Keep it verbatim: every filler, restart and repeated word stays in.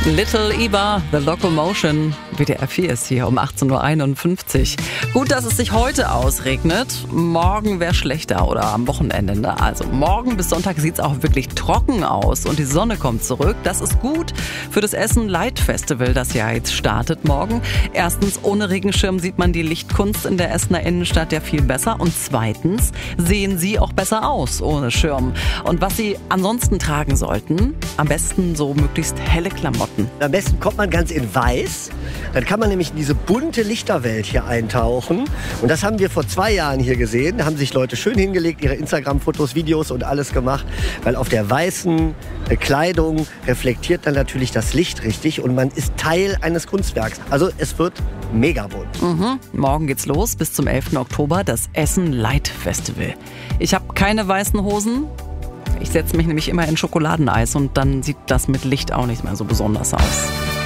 Little Eva, The Locomotion. W D R vier ist hier um achtzehn Uhr einundfünfzig. Gut, dass es sich heute ausregnet. Morgen wäre schlechter oder am Wochenende. Ne? Also morgen bis Sonntag sieht es auch wirklich trocken aus und die Sonne kommt zurück. Das ist gut für das Essen Light Festival, das ja jetzt startet morgen. Erstens, ohne Regenschirm sieht man die Lichtkunst in der Essener Innenstadt ja viel besser. Und zweitens sehen Sie auch besser aus ohne Schirm. Und was Sie ansonsten tragen sollten, am besten so möglichst helle Klamotten. Am besten kommt man ganz in weiß. Dann kann man nämlich in diese bunte Lichterwelt hier eintauchen. Und das haben wir vor zwei Jahren hier gesehen. Da haben sich Leute schön hingelegt, ihre Instagram-Fotos, Videos und alles gemacht. Weil auf der weißen Kleidung reflektiert dann natürlich das Licht richtig. Und man ist Teil eines Kunstwerks. Also es wird mega bunt. Mhm. Morgen geht's los bis zum elften Oktober, das Essen Light Festival. Ich habe keine weißen Hosen. Ich setze mich nämlich immer in Schokoladeneis und dann sieht das mit Licht auch nicht mehr so besonders aus.